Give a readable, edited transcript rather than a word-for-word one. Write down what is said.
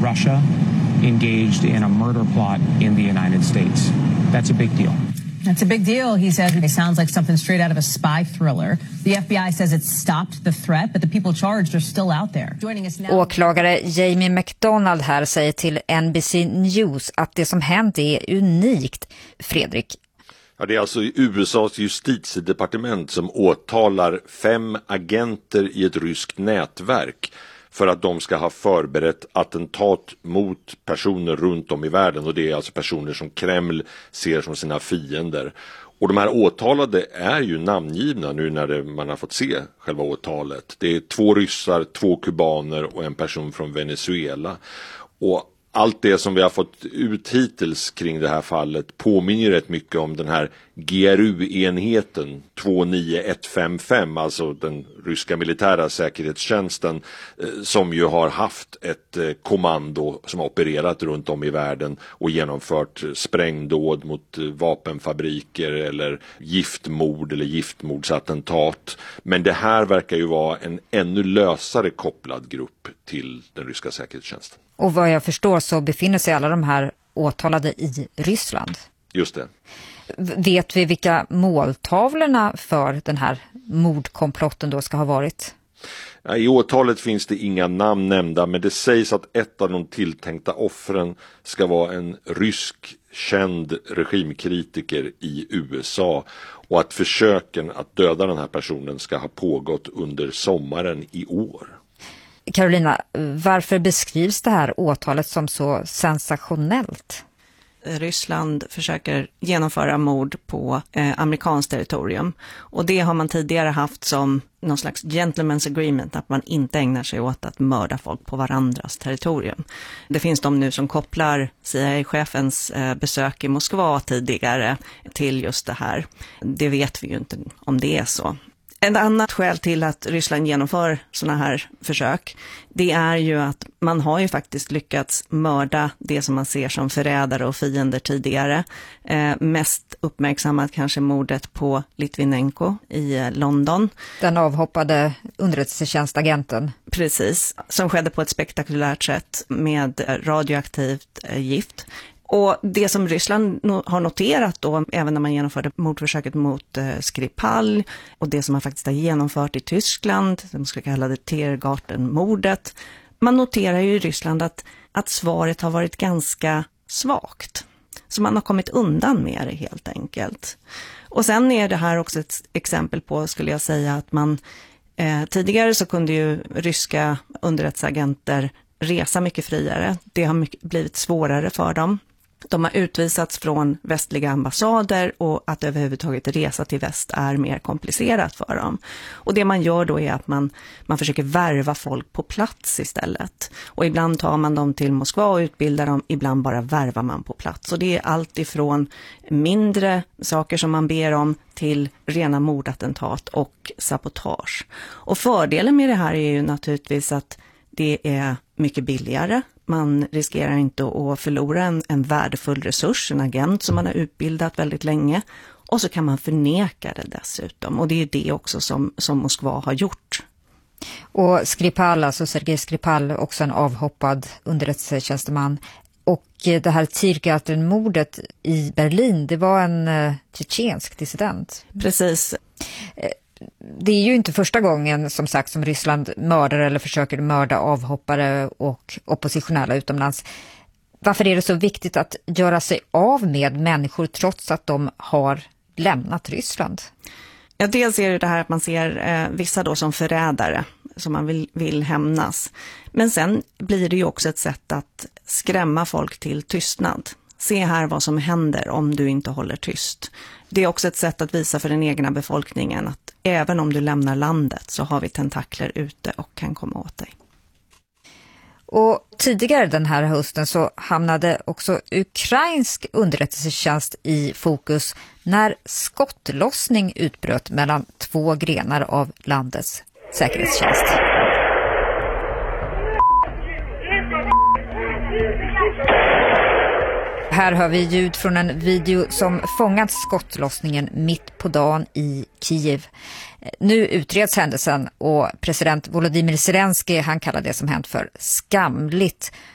Russia engaged in a murder plot in the United States. That's a big deal. That's a big deal, he says. It sounds like something straight out of a spy thriller. The FBI says it stopped the threat, but the people charged are still out there. Joining us now. Åklagare Jamie McDonald här säger till NBC News att det som hänt är unikt. Fredrik. Ja, det är alltså USAs justitiedepartement som åtalar 5 agenter i ett ryskt nätverk för att de ska ha förberett attentat mot personer runt om i världen, och det är alltså personer som Kreml ser som sina fiender. Och de här åtalade är ju namngivna nu när man har fått se själva åtalet. Det är 2 ryssar, 2 kubaner och en person från Venezuela. Och allt det som vi har fått ut hittills kring det här fallet påminner rätt mycket om den här GRU-enheten 29155, alltså den ryska militära säkerhetstjänsten, som ju har haft ett kommando som har opererat runt om i världen och genomfört sprängdåd mot vapenfabriker eller giftmord eller giftmordsattentat. Men det här verkar ju vara en ännu lösare kopplad grupp till den ryska säkerhetstjänsten. Och vad jag förstår så befinner sig alla de här åtalade i Ryssland. Just det. Vet vi vilka måltavlorna för den här mordkomplotten då ska ha varit? Ja, i åtalet finns det inga namn nämnda, men det sägs att ett av de tilltänkta offren ska vara en rysk känd regimkritiker i USA, och att försöken att döda den här personen ska ha pågått under sommaren i år. Carolina, varför beskrivs det här åtalet som så sensationellt? Ryssland försöker genomföra mord på amerikanskt territorium. Och det har man tidigare haft som någon slags gentleman's agreement, att man inte ägnar sig åt att mörda folk på varandras territorium. Det finns de nu som kopplar CIA-chefens besök i Moskva tidigare till just det här. Det vet vi ju inte om det är så. Ett annat skäl till att Ryssland genomför såna här försök, det är ju att man har ju faktiskt lyckats mörda det som man ser som förrädare och fiender tidigare. Mest uppmärksammat kanske mordet på Litvinenko i London. Den avhoppade underrättelsetjänstagenten. Precis, som skedde på ett spektakulärt sätt med radioaktivt gift. Och det som Ryssland har noterat då, även när man genomförde mordförsöket mot Skripal, och det som man faktiskt har genomfört i Tyskland, de skulle kalla det Tiergarten-mordet, man noterar ju i Ryssland att svaret har varit ganska svagt. Så man har kommit undan med det helt enkelt. Och sen är det här också ett exempel på, skulle jag säga, att man tidigare så kunde ju ryska underrättelseagenter resa mycket friare. Det har blivit svårare för dem. De har utvisats från västliga ambassader, och att överhuvudtaget resa till väst är mer komplicerat för dem. Och det man gör då är att man försöker värva folk på plats istället. Och ibland tar man dem till Moskva och utbildar dem, ibland bara värvar man på plats. Och det är allt ifrån mindre saker som man ber om till rena mordattentat och sabotage. Och fördelen med det här är ju naturligtvis att det är mycket billigare. Man riskerar inte att förlora en värdefull resurs, en agent som man har utbildat väldigt länge. Och så kan man förneka det dessutom. Och det är det också som Moskva har gjort. Och Skripal, alltså Sergej Skripal, också en avhoppad underrättelsetjänsteman. Och det här Tiergarten-mordet i Berlin, det var en tjetjensk dissident. Precis. Det är ju inte första gången som sagt som Ryssland mördar eller försöker mörda avhoppare och oppositionella utomlands. Varför är det så viktigt att göra sig av med människor trots att de har lämnat Ryssland? Ja, dels är det här att man ser vissa då som förrädare som man vill hämnas. Men sen blir det ju också ett sätt att skrämma folk till tystnad. Se här vad som händer om du inte håller tyst. Det är också ett sätt att visa för den egna befolkningen att även om du lämnar landet så har vi tentakler ute och kan komma åt dig. Och tidigare den här hösten så hamnade också ukrainsk underrättelsetjänst i fokus när skottlossning utbröt mellan 2 grenar av landets säkerhetstjänst. Här hör vi ljud från en video som fångat skottlossningen mitt på dagen i Kiev. Nu utreds händelsen och president Volodymyr Zelensky, han kallar det som hänt för skamligt.